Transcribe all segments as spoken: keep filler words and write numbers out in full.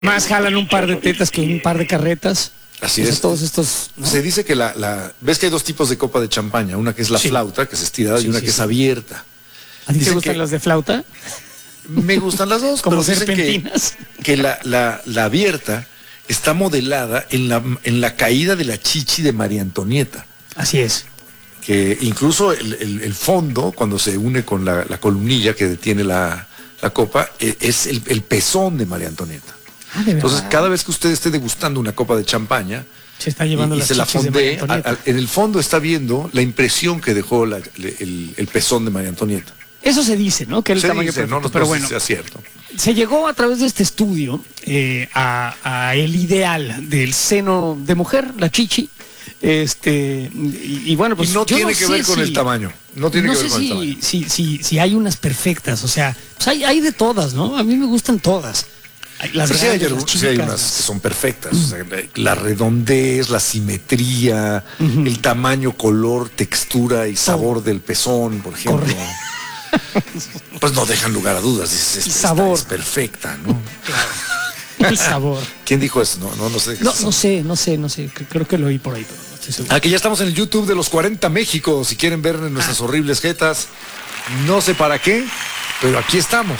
Más jalan un par de tetas que un par de carretas. Así O sea, es. todos estos, ¿no? Se dice que la, la... ¿Ves que hay dos tipos de copa de champaña? Una que es la Sí. flauta, que es estirada, Sí, y una sí, que es sí. abierta. ¿A ti te Dicen gustan que- las de flauta? Me gustan las dos, Como pero dicen que, serpentinas. que la, la, la abierta está modelada en la, en la caída de la chichi de María Antonieta. Así es. Que incluso el, el- el fondo, cuando se une con la, la columnilla que detiene la, la copa, e- es el, el pezón de María Antonieta. Ah, de Entonces, verdad. cada vez que usted esté degustando una copa de champaña Se está llevando y, y las se la chichis de María fondee, Antonieta. a- a- en el fondo está viendo la impresión que dejó la- le- el, el pezón de María Antonieta. Eso se dice, ¿no? Que era el Se tamaño dice, perfecto, no, no, pero no sé bueno, si sea cierto. se llegó a través de este estudio eh, a, a el ideal del seno de mujer, la chichi. Este y, y bueno, pues y no yo tiene que sé ver con si- el tamaño. No tiene no que sé ver con si, el tamaño. si, si, si hay unas perfectas, o sea, pues hay, hay de todas, ¿no? A mí me gustan todas. Hay Las Sí, sí hay, grandes, las algún- sí hay chicas, unas que son perfectas. O sea, la redondez, la simetría, el tamaño, color, textura y sabor del pezón, por ejemplo. Correcto. Pues no dejan lugar a dudas. Dices, esta- esta sabor. es perfecta, ¿no? el sabor. ¿Quién dijo eso? No, no, no sé. No, no sé, no sé, no sé. cre- Creo que lo oí por ahí, pero no estoy seguro. Aquí ya estamos en el YouTube de los cuarenta México. Si quieren ver nuestras horribles jetas, no sé para qué, pero aquí estamos.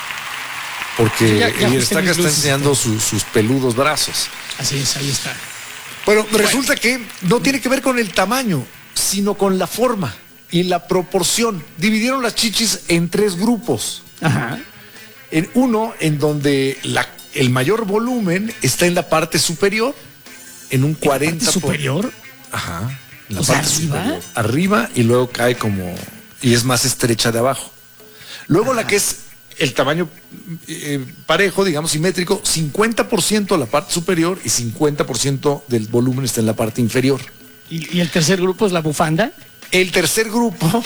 Porque Sí, ya- ya el ajusté Estaca mis está luces. enseñando su- sus peludos brazos. Así es, ahí está. Bueno, resulta que no tiene que ver con el tamaño, sino con la forma y la proporción. Dividieron las chichis en tres grupos. Ajá. En uno, en donde la- el mayor volumen está en la parte superior, en un cuarenta ¿Parte por- superior? Ajá. En la O sea, parte ¿arriba? superior. Arriba y luego cae como... y es más estrecha de abajo. Luego la que es el tamaño eh, parejo, digamos, simétrico, cincuenta por ciento la parte superior y cincuenta por ciento del volumen está en la parte inferior. ¿Y, y el tercer grupo es la bufanda? El tercer grupo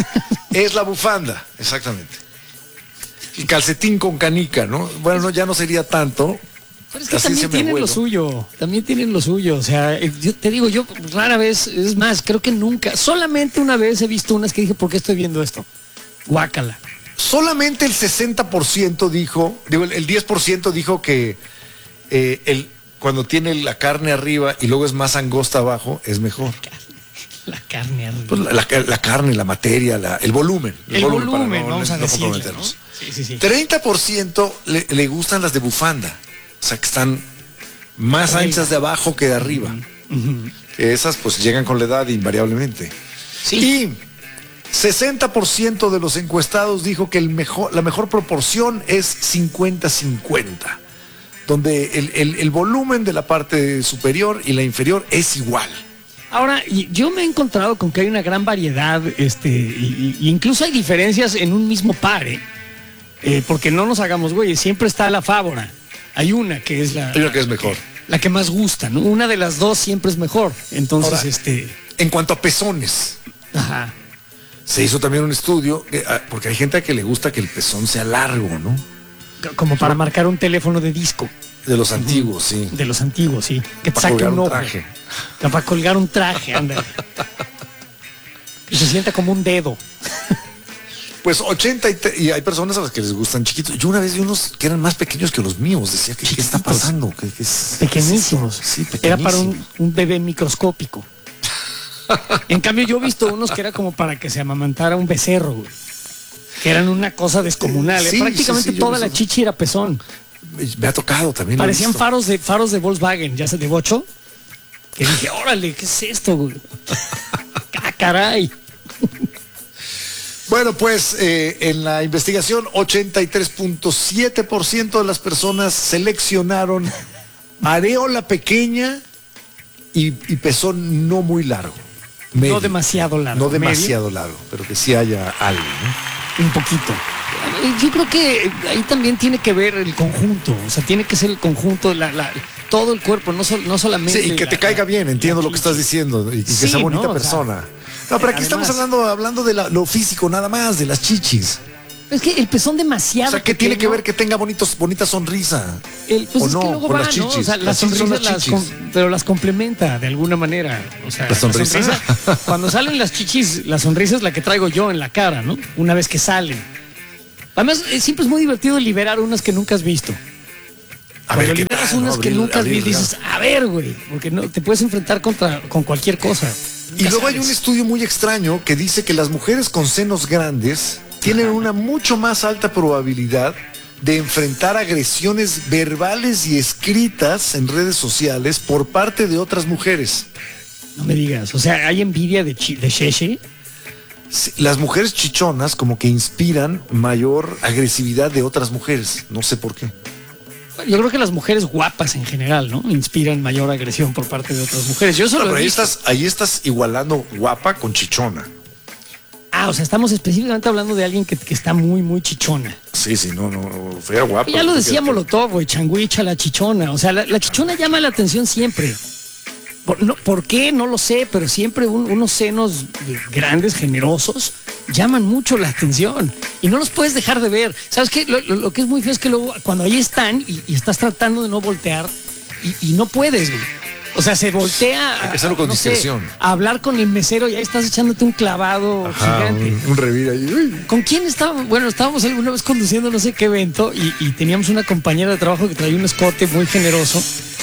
es la bufanda, exactamente. El calcetín con canica, ¿no? Bueno, no, ya no sería tanto. Pero es que Así también dice mi tienen abuelo. lo suyo, también tienen lo suyo, o sea, eh, yo te digo, yo rara vez, es más, creo que nunca, solamente una vez he visto unas que dije, ¿por qué estoy viendo esto? Guácala. Solamente el sesenta por ciento dijo, digo, el, el diez por ciento dijo que eh, el, cuando tiene la carne arriba y luego es más angosta abajo, es mejor. La carne arriba. Pues la, la- la carne, la materia, la- el volumen. El volumen, para no- vamos a no decirle, comprometernos. ¿no? Sí, sí, sí. treinta por ciento le, le gustan las de bufanda, o sea que están más Arriba. anchas de abajo que de arriba. Que esas pues llegan con la edad invariablemente. Sí. Y sesenta por ciento de los encuestados dijo que el mejor, la mejor proporción es cincuenta cincuenta, donde el, el- el volumen de la parte superior y la inferior es igual. Ahora, y- yo me he encontrado con que hay una gran variedad, este, y, y- y incluso hay diferencias en un mismo par, ¿eh? Eh, porque no nos hagamos güeyes, siempre está la fávora. Hay una que es la, Hay una que es mejor. la que más gusta, ¿no? Una de las dos siempre es mejor. Entonces, Ahora, este, En cuanto a pezones, ajá. se hizo también un estudio, que, ah, porque hay gente a que le gusta que el pezón sea largo, ¿no? C- Como para marcar un teléfono de disco, De los antiguos, sí. de los antiguos, sí. Que te Para saque colgar un un ojo. traje. Que Para colgar un traje, ándale. Y se sienta como un dedo. Pues ochenta y, tres, y hay personas a las que les gustan chiquitos. Yo una vez vi unos que eran más pequeños que los míos. Decía, ¿qué, ¿qué está Chiquitos. pasando? ¿Qué, qué es, Pequeñísimos. qué es esto? Sí, Era para un, pequeñísimos. un bebé microscópico. En cambio, yo he visto unos que era como para que se amamantara un becerro, güey. Que eran una cosa descomunal. ¿eh? Sí, Prácticamente sí, sí, yo toda vi la eso. chichi era pezón. Me ha tocado también. lo he Parecían visto. faros de faros de Volkswagen, ya se de bocho. Que dije, órale, ¿qué es esto, güey? Ah, caray. Bueno, pues eh, en la investigación, ochenta y tres punto siete por ciento de las personas seleccionaron areola pequeña y, y pezón no muy largo. Medio. No demasiado largo. No medio, demasiado largo, pero que sí haya algo, ¿no? Un poquito. Yo creo que ahí también tiene que ver el conjunto. O sea, tiene que ser el conjunto, la, la, todo el cuerpo, no, sol- no solamente. Sí, y que te la- caiga bien, entiendo la lo que estás chichi. diciendo, y, y que Sí, sea bonita ¿no? O sea, persona. No, pero aquí estamos además- hablando, hablando de la- lo físico nada más, de las chichis. Es que el pezón O demasiado. sea, ¿qué tiene que pequeño, ver que tenga bonitos, bonita sonrisa? El, pues ¿O es no? que luego Con va, las ¿no? O chichis. sea, las Así son sonrisas las las, chichis. com- pero las complementa de alguna manera. O sea, ¿La sonrisa? cuando salen las chichis, la sonrisa es la que traigo yo en la cara, ¿no? Una vez que salen. Además, eh, siempre es muy divertido liberar unas que nunca has visto. A Cuando ver, ¿qué liberas tal, unas no? que Abrir- nunca has abrir visto, dices, a ver, güey, porque no te puedes enfrentar contra, con cualquier cosa. Y Nunca luego hay un sabes. estudio muy extraño que dice que las mujeres con senos grandes tienen una mucho más alta probabilidad de enfrentar agresiones verbales y escritas en redes sociales por parte de otras mujeres. No me digas, o sea, hay envidia de, chi- de Sheshe. Sí, las mujeres chichonas como que inspiran mayor agresividad de otras mujeres, no sé por qué. Yo creo que las mujeres guapas en general, ¿no? Inspiran mayor agresión por parte de otras mujeres. Yo No, solo pero ahí estás, ahí estás igualando guapa con chichona. Ah, o sea, estamos específicamente hablando de alguien que, que está muy, muy chichona. Sí, sí, no, no, fea guapa. Ya lo decía Molotov, güey, changuicha, la chichona. O sea, la, la chichona llama la atención siempre. Por, no, ¿por qué? No lo sé, pero siempre un- unos senos grandes, generosos, llaman mucho la atención. Y no los puedes dejar de ver. ¿Sabes qué? Lo, lo- lo que es muy feo es que luego, cuando ahí están y, y estás tratando de no voltear y, y no puedes, güey. O sea, se voltea a, Hay que hacerlo con no sé, discreción. a hablar con el mesero y ahí estás echándote un clavado Ajá, gigante. un, un revir ahí. Uy. ¿Con quién estábamos? Bueno, estábamos alguna vez conduciendo no sé qué evento y, y teníamos una compañera de trabajo que traía un escote muy generoso.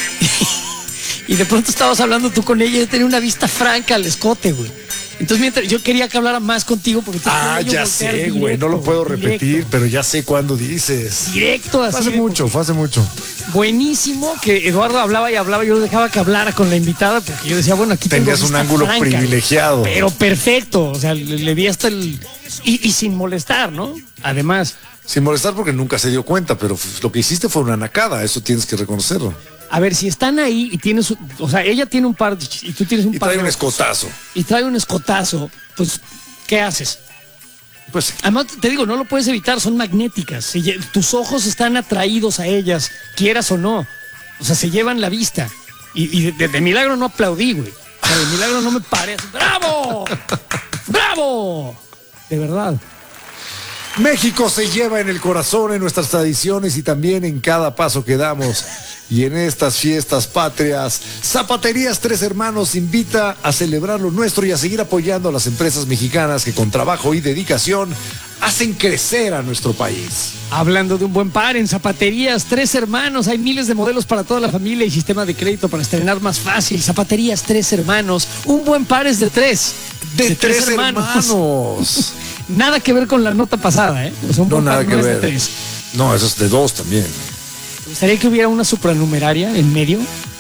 Y de pronto estabas hablando tú con ella y yo tenía una vista franca al escote, güey. Entonces mientras yo quería que hablara más contigo porque tú Ah, yo ya voltear sé, directo, güey, no lo puedo directo, repetir, pero ya sé cuándo dices. Directo así. Fue hace de- mucho, fue hace mucho. Buenísimo que Eduardo hablaba y hablaba, yo dejaba que hablara con la invitada porque yo decía, bueno, aquí tengo Tenías un vista ángulo franca, privilegiado. pero perfecto, o sea, le, le di hasta el... Y, y sin molestar, ¿no? Además... Sin molestar porque nunca se dio cuenta, pero f- lo que hiciste fue una nacada, eso tienes que reconocerlo. A ver, si están ahí y tienes, o sea, ella tiene un par de chichis y tú tienes un Y par trae de un ojos, escotazo. y trae un escotazo, pues, ¿qué haces? Pues Además, te digo, no lo puedes evitar, son magnéticas. Se lle- tus ojos están atraídos a ellas, quieras o no. O sea, se llevan la vista. Y, y de, de- de milagro no aplaudí, güey. O sea, de milagro no me paré así, ¡bravo! ¡Bravo! De verdad. México se lleva en el corazón, en nuestras tradiciones y también en cada paso que damos. Y en estas fiestas patrias, Zapaterías Tres Hermanos invita a celebrar lo nuestro y a seguir apoyando a las empresas mexicanas que con trabajo y dedicación hacen crecer a nuestro país. Hablando de un buen par, en Zapaterías Tres Hermanos hay miles de modelos para toda la familia y sistema de crédito para estrenar más fácil. Zapaterías Tres Hermanos, un buen par es de tres. De, tres, hermanos. Nada que ver con la nota pasada, ¿eh? O sea, un No, buen nada par que no es de ver. tres. No, eso es de dos también. ¿Te gustaría que hubiera una supranumeraria en medio?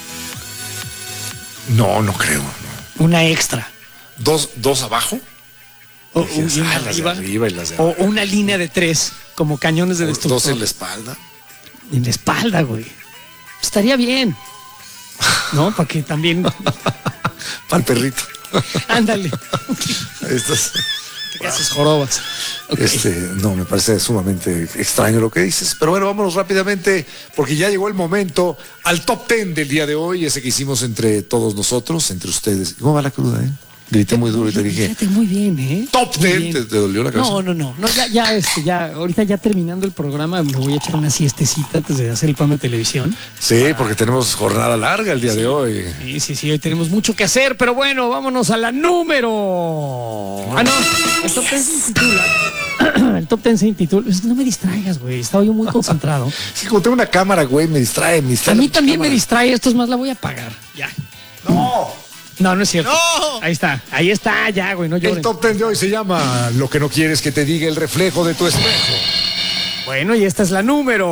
No, no creo. no. Una extra. ¿Dos, dos abajo? O, Dices, y una ah, las de arriba, arriba y las de o abajo. una línea de tres, como cañones de destructor. Dos en la espalda. En la espalda, güey. Estaría bien. ¿No? Para que también... Para el perrito. Ándale. Estas, ¿Qué haces, jorobas? Ok. este, no, me parece sumamente extraño lo que dices. Pero bueno, vámonos rápidamente, porque ya llegó el momento al top ten del día de hoy, ese que hicimos entre todos nosotros, entre ustedes. ¿Cómo va la cruda, eh? Grité muy duro y te dije, Fíjate, muy bien, ¿eh? top Muy ten, bien. ¿te, te dolió la cabeza? No, no, no, no, ya, ya, este, ya, ahorita ya terminando el programa me voy a echar una siestecita antes de hacer el programa de televisión. Sí, porque tenemos jornada larga el día de hoy. Sí, sí, sí, hoy tenemos mucho que hacer, pero bueno, vámonos a la número. Ah, no, el top ten se intitula. El top ten se intitula. Es que no me distraigas, güey, estaba yo muy concentrado. Sí, como tengo una cámara, güey, me distrae, me distrae. A mí la también me cámara. distrae, esto es más, la voy a apagar. Ya. No. No, no es cierto. ¡No! Ahí está, ahí está, ya, güey, no lloren. El top ten de hoy se llama Lo que no quieres que te diga el reflejo de tu espejo. Bueno, y esta es la número.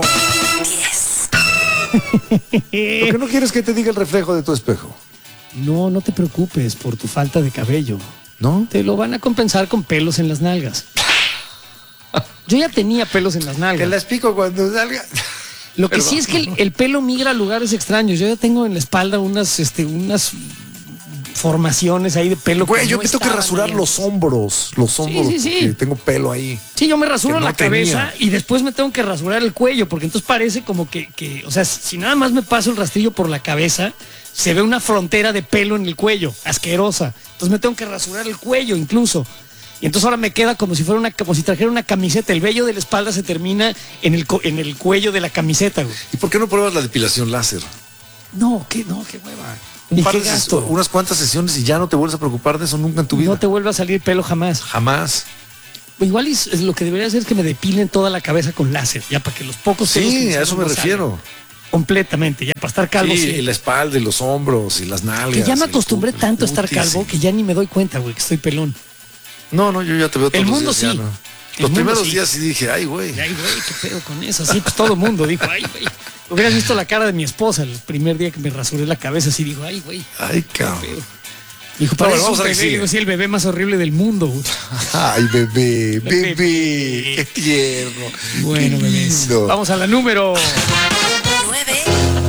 Lo que no quieres que te diga el reflejo de tu espejo. No, no te preocupes por tu falta de cabello. ¿No? Te lo van a compensar con pelos en las nalgas. Yo ya tenía pelos en las Que nalgas. las pico cuando salga. Lo que sí es que el, el pelo migra a lugares extraños. Yo ya tengo en la espalda unas, este, unas formaciones ahí de pelo. Güey, que yo no me tengo que estaban rasurar ahí. los hombros. Los hombros. sí, sí. Porque tengo pelo ahí. Sí, yo me rasuro que no la cabeza tenía. y después me tengo que rasurar el cuello, porque entonces parece como que, que, o sea, si nada más me paso el rastrillo por la cabeza, se ve una frontera de pelo en el cuello, asquerosa. Entonces me tengo que rasurar el cuello incluso. Y entonces ahora me queda como si fuera una, como si trajera una camiseta. El vello de la espalda se termina en el, co- en el cuello de la camiseta, güey. ¿Y por qué no pruebas la depilación láser? No, qué, no, qué hueva. Un ¿Y par qué de ses- gasto? unas cuantas sesiones y ya no te vuelves a preocupar de eso nunca en tu vida. No te vuelva a salir pelo jamás. Jamás. Igual es, es lo que debería hacer es que me depilen toda la cabeza con láser, ya para que los pocos pelos que Sí, me a eso salen me no refiero. salgan. completamente, ya para estar calvo. Sí, Sí, y la espalda y los hombros y las nalgas. que ya me el acostumbré cu- tanto a el estar cutis, calvo sí. que ya ni me doy cuenta, güey, que estoy pelón. No, no, yo ya te veo todos El los mundo días, ya sí. no. El Los mundo primeros sí. días sí dije, ay, güey. Y, ay, güey, qué pedo con eso. Así, pues todo el mundo dijo, ay, güey. Hubieras visto la cara de mi esposa el primer día que me rasuré la cabeza, así dijo, ay, güey. Ay, Qué cabrón. pedo. Dijo, No, parece bueno, vamos un a ver, bebé. sigue. Digo, sí, el bebé más horrible del mundo, güey. Ay, bebé, Bebé. bebé. Qué tierno. Bueno, Qué bebés. lindo. Vamos a la número. nueve.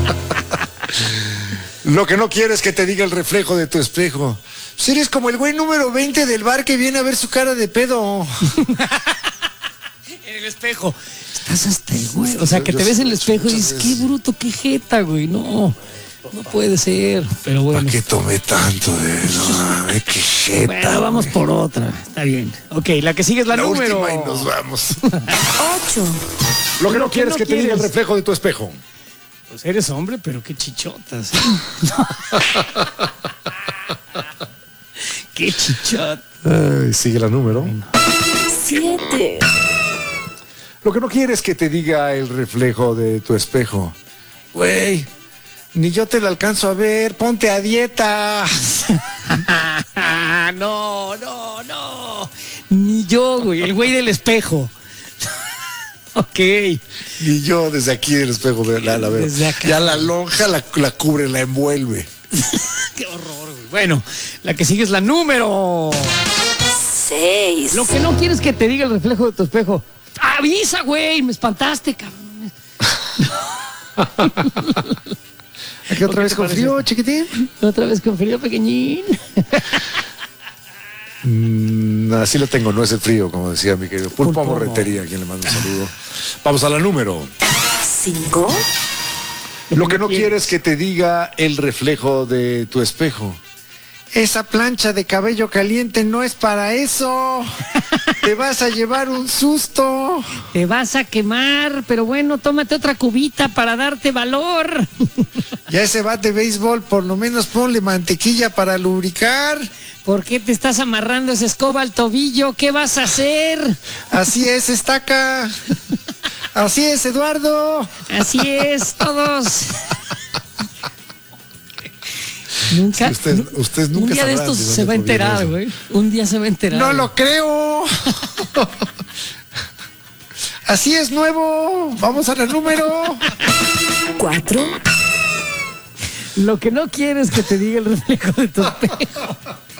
Lo que no quieres que te diga el reflejo de tu espejo. Si eres como el güey número veinte del bar que viene a ver su cara de pedo. En el espejo. Estás hasta el güey. O sea, que Yo- te yo ves en sí el lo he hecho espejo y muchas dices, qué veces. bruto, qué jeta, güey. No, no puede ser. Pero bueno. ¿Para qué tomé tanto de no mames, qué jeta? Bueno, vamos por otra. Está bien. Ok, la que sigue es la, la número. última y nos vamos. ocho. Lo que no Lo que quieres no que te diga el quieres. reflejo de tu espejo. Pues eres hombre, pero qué chichotas. Qué chichot. Ay, sigue la número. siete. Lo que no quieres que te diga el reflejo de tu espejo. Güey, ni yo te lo alcanzo a ver, ponte a dieta. No, no, no. Ni yo, güey. El güey del espejo. Ok. Ni yo desde aquí del espejo la, la veo. Desde acá. Ya la lonja la, la cubre, la envuelve. Qué horror, güey. Bueno, la que sigue es la número. seis. Lo que no quieres que te diga el reflejo de tu espejo. Avisa, güey. Me espantaste, cabrón. Aquí otra ¿Qué vez te con parece frío, esto? chiquitín. Otra vez con frío pequeñín. Mm, así lo tengo, no es el frío, como decía mi querido Pulpo Pulpo. Morretería, a quien le mando un saludo. Vamos a la número. cinco. Lo que no quieres que te diga el reflejo de tu espejo. Esa plancha de cabello caliente no es para eso. Te vas a llevar un susto. Te vas a quemar, pero bueno, tómate otra cubita para darte valor. Ya ese bat de béisbol, por lo menos ponle mantequilla para lubricar. ¿Por qué te estás amarrando esa escoba al tobillo? ¿Qué vas a hacer? Así es, estaca. Así es, Eduardo. Así es, todos. Nunca. Sí, usted- ustedes nunca un día de sabrán estos de se dónde va a proviene enterar, eso. güey. Un día se va a enterar. No lo creo. Así es, nuevo. Vamos a la número. cuatro. Lo que no quieres que te diga el reflejo de tu espejo.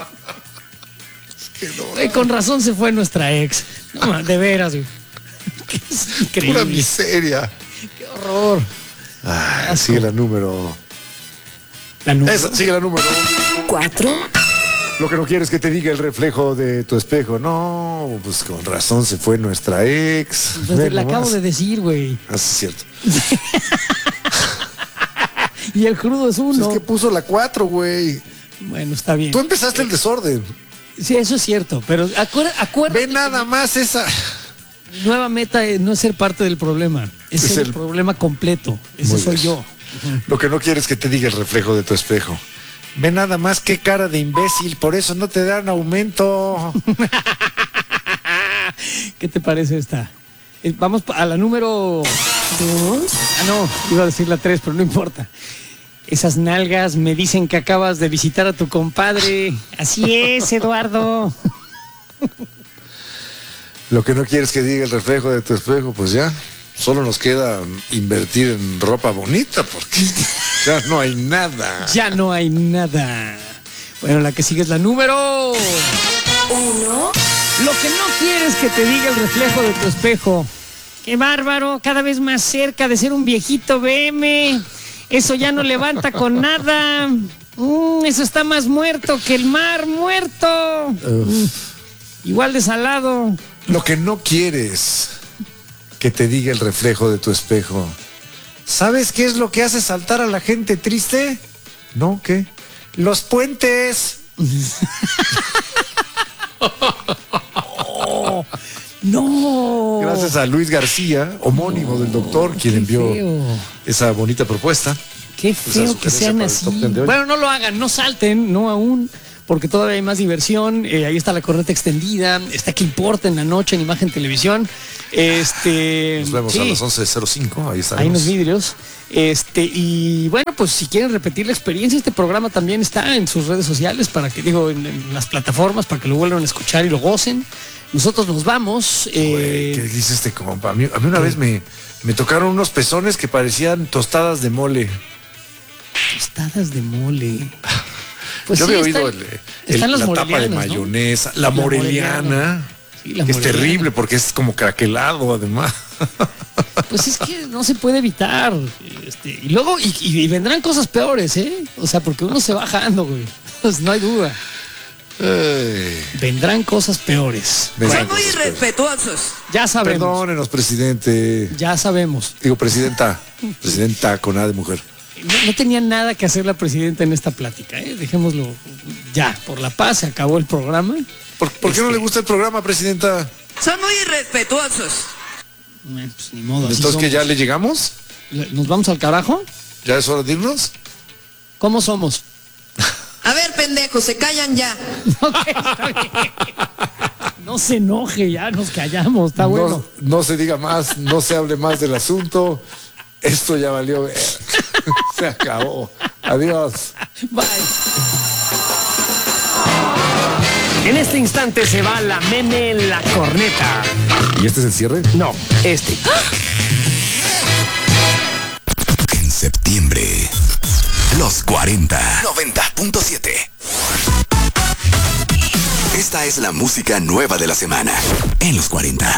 Güey, con razón se fue nuestra ex. No, de veras, güey. Es Pura increíble. miseria. Qué horror. Ay, sigue la número. La número. Esa, sigue la número. cuatro. Lo que no quieres que te diga el reflejo de tu espejo. No, pues con razón se fue nuestra ex. Pues Ve la acabo nomás. de decir, güey. Ah, sí, es cierto. Y el crudo es Pues uno. es que puso la cuatro, güey. Bueno, está bien. Tú empezaste el desorden. Sí, eso es cierto. Pero acuer- acuérdate. Ve nada más esa. Mi nueva meta es no ser parte del problema. Es, Es ser el el- problema completo. Ese Muy soy bien. yo. Lo que no quieres que te diga el reflejo de tu espejo. Ve nada más qué cara de imbécil, por eso no te dan aumento. ¿Qué te parece esta? Eh, Vamos pa- a la número. dos. Ah, no, iba a decir la tres, pero no importa. Esas nalgas me dicen que acabas de visitar a tu compadre. Así es, Eduardo. Lo que no quieres que diga el reflejo de tu espejo, pues ya. Solo nos queda invertir en ropa bonita porque ya no hay nada. Ya no hay nada. Bueno, la que sigue es la número. uno. Lo que no quieres que te diga el reflejo de tu espejo. Qué bárbaro, cada vez más cerca de ser un viejito B M. Eso ya no levanta con nada. Mm, eso está más muerto que el mar muerto. Mm, igual de salado. Lo que no quieres que te diga el reflejo de tu espejo. ¿Sabes qué es lo que hace saltar a la gente triste? ¿No? ¿Qué? Los puentes. No. Gracias a Luis García, homónimo del doctor, quien qué envió feo. esa bonita propuesta. Qué Esa feo que sugerencia sean para el así. top ten de hoy. Bueno, no lo hagan, no salten, no aún. porque todavía hay más diversión. Eh, ahí está la corneta extendida, está Que Importa en la noche en Imagen Televisión. Este, Nos vemos sí, a las once cero cinco, ahí estaremos. hay unos vidrios. Este, y bueno, pues si quieren repetir la experiencia, este programa también está en sus redes sociales, para que, digo, en, en las plataformas, para que lo vuelvan a escuchar y lo gocen. Nosotros nos vamos. Eh, Güey, ¿qué dice este compa? A mí, a mí una vez me, me tocaron unos pezones que parecían tostadas de mole. Tostadas de mole. Pues Yo sí, había oído están- el, el- están los la tapa de morelianos, ¿no? mayonesa, la, La moreliana, moreliana. Sí, la que es moreliana. terrible porque es como craquelado además. Pues es que no se puede evitar. Este, y luego, y, y- y vendrán cosas peores, ¿eh? O sea, porque uno se va bajando, güey. Pues no hay duda. Ay, Vendrán cosas peores. vendrán Son muy cosas peores. irrespetuosos. Ya sabemos. Perdónenos, presidente. Ya sabemos. Digo, presidenta. Presidenta con A de mujer. No, no tenía nada que hacer la presidenta en esta plática, ¿eh? Dejémoslo ya. Por la paz, se acabó el programa. ¿Por, por qué no Este- le gusta el programa, presidenta? Son muy irrespetuosos. Eh, pues ni modo. así Entonces, que ya somos. le llegamos. ¿Nos vamos al carajo? ¿Ya es hora de irnos? ¿Cómo somos? A ver, pendejos, se callan ya. Ok, está bien. No se enoje, ya nos callamos, está bueno. No, no se diga más, no se hable más del asunto. Esto ya valió ver. Se acabó. Adiós. Bye. En este instante se va la meme la corneta. ¿Y este es el cierre? No, este. En septiembre, los cuarenta. noventa punto siete. Esta es la música nueva de la semana. En los cuarenta.